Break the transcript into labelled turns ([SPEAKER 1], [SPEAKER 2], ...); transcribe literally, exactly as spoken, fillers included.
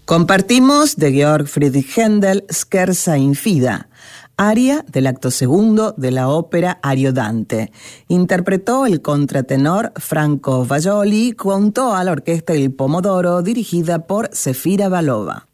[SPEAKER 1] Compartimos de Georg Friedrich Händel Scherza in Fida, aria del acto segundo de la ópera Ariodante. Interpretó el contratenor Franco Vajoli junto a la orquesta Il Pomodoro dirigida por Sefira Valova.